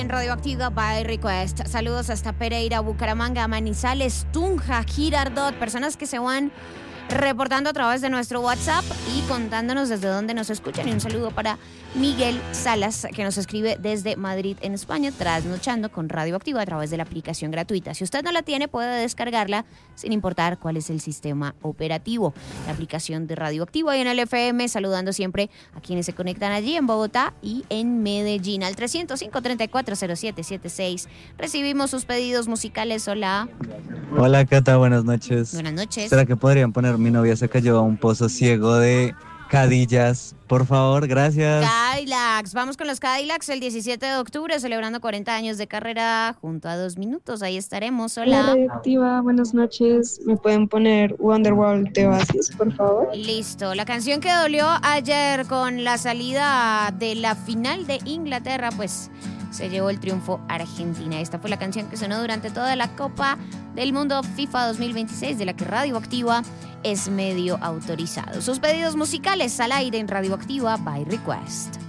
En Radioactiva by Request. Saludos hasta Pereira, Bucaramanga, Manizales, Tunja, Girardot. Personas que se van reportando a través de nuestro WhatsApp y contándonos desde dónde nos escuchan. Y un saludo para Miguel Salas, que nos escribe desde Madrid, en España, trasnochando con Radioactiva a través de la aplicación gratuita. Si usted no la tiene, puede descargarla sin importar cuál es el sistema operativo. La aplicación de Radioactiva y en el FM, saludando siempre a quienes se conectan allí en Bogotá y en Medellín. Al 305-340776 recibimos sus pedidos musicales. Hola. Hola, Cata, buenas noches. Buenas noches. ¿Será que podrían poner Mi novia se cayó a un pozo ciego de Cadillas? Por favor, gracias. Cadillacs, vamos con los Cadillacs el 17 de octubre, celebrando 40 años de carrera junto a 2 minutos. Ahí estaremos. Hola, Hola. Radioactiva, buenas noches. ¿Me pueden poner Wonderwall de Oasis, por favor? Listo. La canción que dolió ayer con la salida de la final de Inglaterra, pues se llevó el triunfo Argentina. Esta fue la canción que sonó durante toda la Copa del Mundo FIFA 2026, de la que Radioactiva es medio autorizado. Sus pedidos musicales al aire en Radioactiva by Request.